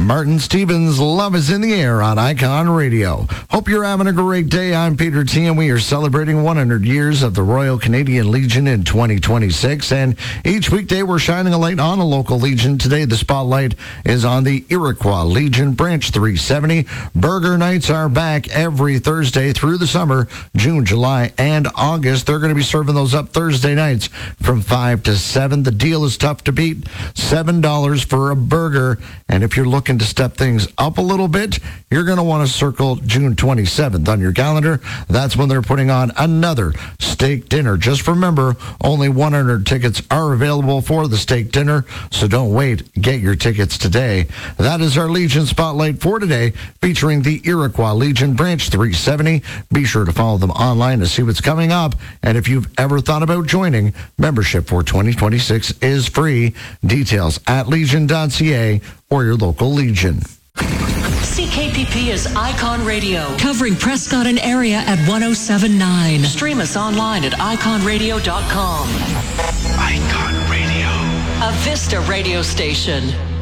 Martin Stevens, Love is in the Air on Icon Radio. Hope you're having a great day. I'm Peter T, and we are celebrating 100 years of the Royal Canadian Legion in 2026. And each weekday, we're shining a light on a local Legion. Today, the spotlight is on the Iroquois Legion Branch 370. Burger nights are back every Thursday through the summer, June, July, and August. They're going to be serving those up Thursday nights from 5 to 7. The deal is tough to beat. $7 for a burger. And if you're looking to step things up a little bit, you're going to want to circle June 27th on your calendar. That's when they're putting on another steak dinner. Just remember, only 100 tickets are available for the steak dinner, so don't wait. Get your tickets today. That is our Legion Spotlight for today, featuring the Iroquois Legion Branch 370. Be sure to follow them online to see what's coming up. And if you've ever thought about joining, membership for 2026 is free. Details at legion.ca or your local Legion. CKPP is Icon Radio, covering Prescott and area at 107.9. Stream us online at iconradio.com. Icon Radio. A Vista radio station.